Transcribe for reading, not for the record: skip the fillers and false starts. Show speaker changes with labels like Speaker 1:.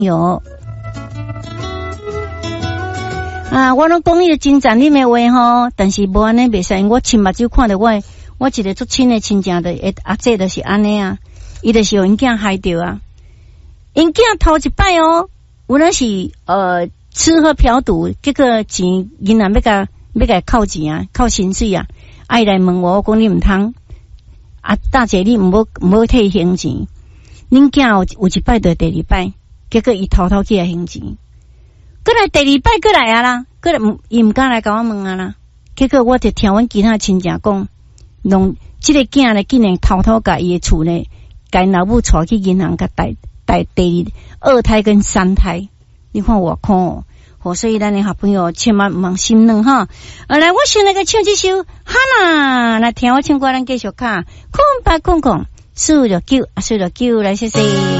Speaker 1: 有啊，我拢讲伊个真赞你的话吼，但是无安尼袂使，因为我亲目睭看到我一个足亲的亲戚的阿姐就是安尼啊，伊就是有因囝害着啊，因囝头一摆哦，有那是吃喝嫖赌，结果钱银行要甲扣钱啊，扣薪水啊，伊来问我讲你毋通啊，大姐你毋好退刑钱，恁囝有一摆对第二摆，结果伊偷偷去来还钱，过来第二摆过来啊啦，过来伊毋敢来甲我问啊啦，结果我就听阮其他亲戚讲，弄即个囝咧竟然偷偷甲伊诶厝咧，甲老母带去银行甲带第二胎跟三胎，你看我看哦。所以咱的好朋友千万唔通心软哈。来，我先来个唱这首哈啦，来听我唱歌，咱继续看，空白空空，469，469，来谢谢。